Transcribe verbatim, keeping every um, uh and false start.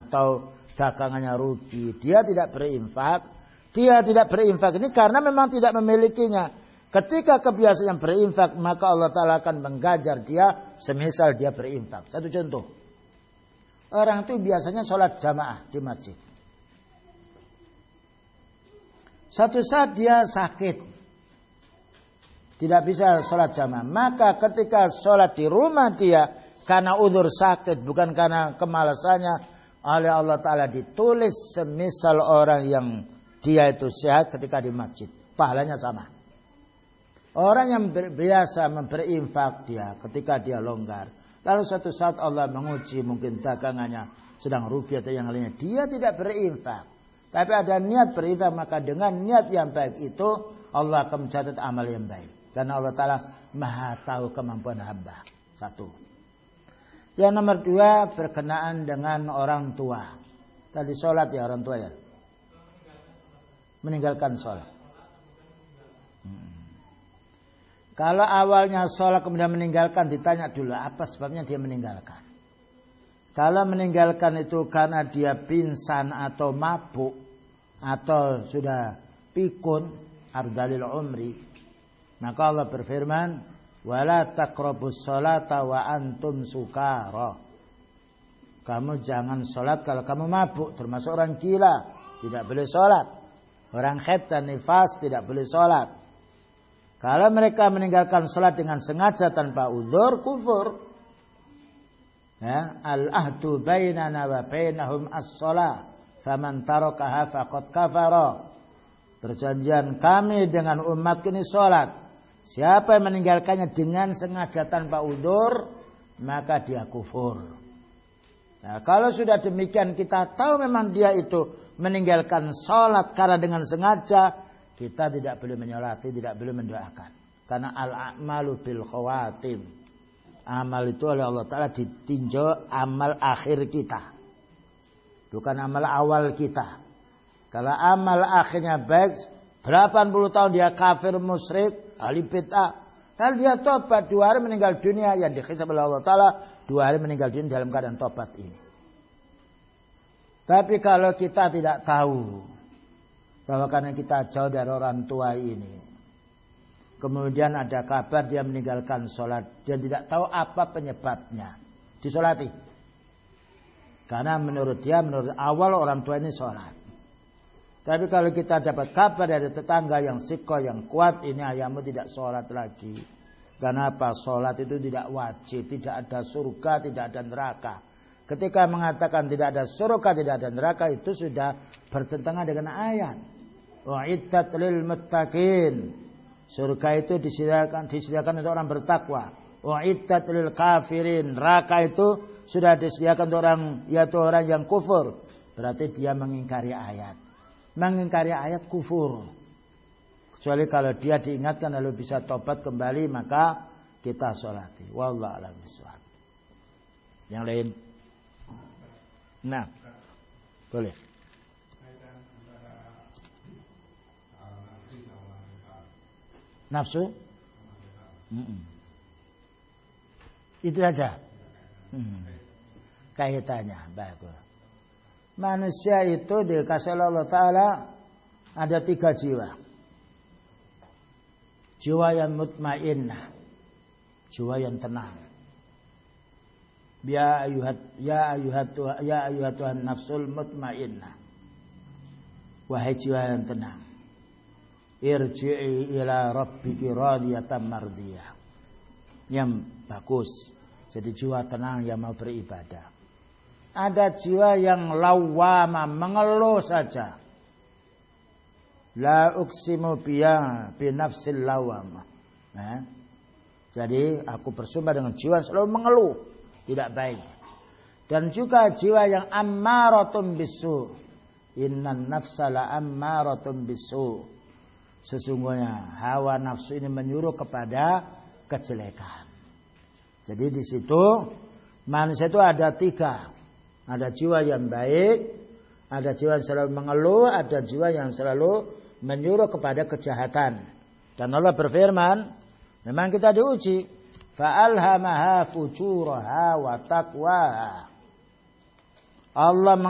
atau dagangannya rugi, dia tidak berinfak. Dia tidak berinfak ini karena memang tidak memilikinya. Ketika kebiasaan berinfak, maka Allah Ta'ala akan menggajar dia semisal dia berinfak. Satu contoh. Orang itu biasanya sholat jamaah di masjid. Satu saat dia sakit. Tidak bisa sholat jamaah. Maka ketika sholat di rumah dia, karena udzur sakit, bukan karena kemalasannya, oleh Allah Ta'ala ditulis semisal orang yang dia itu sehat ketika di masjid. Pahalanya sama. Orang yang biasa berinfak dia ketika dia longgar. Lalu suatu saat Allah menguji mungkin dagangannya sedang rugi atau yang lainnya. Dia tidak berinfak. Tapi ada niat berinfak, maka dengan niat yang baik itu Allah akan mencatat amal yang baik. Karena Allah Ta'ala maha tahu kemampuan hamba. Satu. Yang nomor dua berkenaan dengan orang tua. Tadi sholat ya orang tua ya. Meninggalkan sholat. Hmm. Kalau awalnya sholat kemudian meninggalkan, ditanya dulu apa sebabnya dia meninggalkan. Kalau meninggalkan itu karena dia pingsan atau mabuk atau sudah pikun ardalil umri, maka Allah berfirman, wala taqrabus sholata wa antum sukara. Kamu jangan sholat kalau kamu mabuk, termasuk orang gila, tidak boleh sholat. Orang haid dan nifas tidak boleh sholat. Kalau mereka meninggalkan sholat dengan sengaja tanpa udzur, kufur. Ya, al-ahdu bainana wa bainahum as-shalah, faman tarakaha faqad kafara. Perjanjian kami dengan umat ini sholat. Siapa yang meninggalkannya dengan sengaja tanpa udzur, maka dia kufur. Nah, kalau sudah demikian kita tahu memang dia itu meninggalkan sholat karena dengan sengaja, kita tidak boleh menyolati, tidak boleh mendoakan. Karena al-a'malu bil khawatim. Amal itu oleh Allah Ta'ala ditinjau amal akhir kita. Bukan amal awal kita. Kalau amal akhirnya baik, delapan puluh tahun dia kafir, musyrik, ahli bid'ah. Lalu dia tobat, dua hari meninggal dunia. Yang dihisab oleh Allah Ta'ala, dua hari meninggal dunia dalam keadaan tobat ini. Tapi kalau kita tidak tahu bahwa karena kita jauh dari orang tua ini, kemudian ada kabar dia meninggalkan sholat, dia tidak tahu apa penyebabnya, disolati. Karena menurut dia, menurut awal orang tua ini sholat. Tapi kalau kita dapat kabar dari tetangga yang sikoh, yang kuat, ini ayahmu tidak sholat lagi. Karena apa? Sholat itu tidak wajib, tidak ada surga, tidak ada neraka. Ketika mengatakan tidak ada surga, tidak ada neraka, itu sudah bertentangan dengan ayat. Wa'iddat lil muttaqin. Surga itu disediakan disediakan untuk orang bertakwa. Wa'iddat lil kafirin. Neraka itu sudah disediakan untuk orang, yaitu orang yang kufur. Berarti dia mengingkari ayat. Mengingkari ayat kufur. Kecuali kalau dia diingatkan lalu bisa tobat kembali, maka kita sholati. Wallahu a'lam bishawab. Yang lain. Nah, boleh. Nafsu? Mm-mm. Itu saja. Hmm. Kaitannya bagus. Manusia itu dikasih Allah Ta'ala ada tiga jiwa. Jiwa yang mutmainnah, jiwa yang tenang. Ya ayuhat ya ayuhat ya ayuhatuhan nafsul mutmainnah. Wahai jiwa yang tenang, irji'i ila rabbiki radiyatan mardiyah. Yang bagus. Jadi jiwa tenang yang mau beribadah. Ada jiwa yang lawama, mengeluh saja. La uksimu biya binafsil lawama. Nah, jadi aku bersumpah dengan jiwa yang selalu mengeluh, tidak baik. Dan juga jiwa yang ammaratun bisu. Innan nafsa la ammaratun bisu. Sesungguhnya hawa nafsu ini menyuruh kepada kejelekan. Jadi di situ manusia itu ada tiga. Ada jiwa yang baik, ada jiwa yang selalu mengeluh, ada jiwa yang selalu menyuruh kepada kejahatan. Dan Allah berfirman, memang kita diuji, fa'alhamaha fujuraha wa taqwaha. Allah